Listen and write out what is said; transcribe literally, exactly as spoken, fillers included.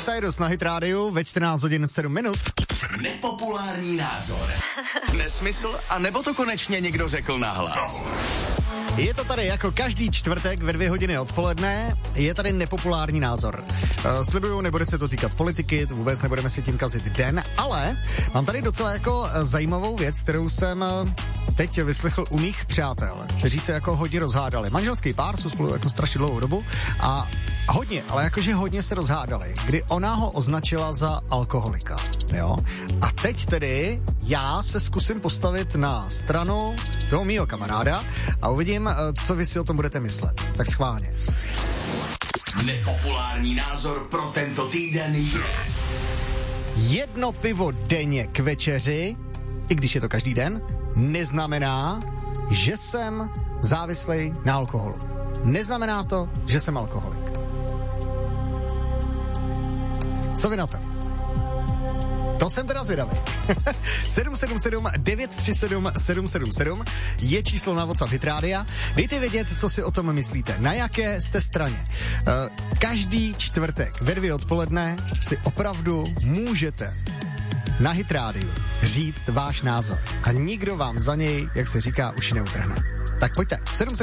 Cyrus na Hit rádiu ve čtrnáct hodin sedm minut. Nepopulární názor. Nesmysl, a nebo to konečně někdo řekl nahlas? Je to tady jako každý čtvrtek ve dvě hodiny odpoledne, je tady nepopulární názor. Uh, slibuju, nebude se to týkat politiky, to vůbec nebudeme si tím kazit den, ale mám tady docela jako zajímavou věc, kterou jsem teď vyslechl u mých přátel, kteří se jako hodně rozhádali. Manželský pár jsou spolu jako strašně dlouhou dobu a hodně, ale jakože hodně se rozhádali, kdy ona ho označila za alkoholika, jo. A teď tedy já se zkusím postavit na stranu toho mýho kamaráda a uvidím, co vy si o tom budete myslet. Tak schválně. Nepopulární názor pro tento týden je... Jedno pivo denně k večeři, i když je to každý den, neznamená, že jsem závislý na alkoholu. Neznamená to, že jsem alkoholik. Co vy na to? To jsem teda zvědavý. sedm sedm sedm devět tři sedm sedm sedm sedm je číslo na WhatsApp Hit Rádia. Dejte vědět, co si o tom myslíte. Na jaké jste straně. Každý čtvrtek ve dvě odpoledne si opravdu můžete na Hit Rádiu říct váš názor. A nikdo vám za něj, jak se říká, uši neutrhne. Tak pojďte. sedm sedm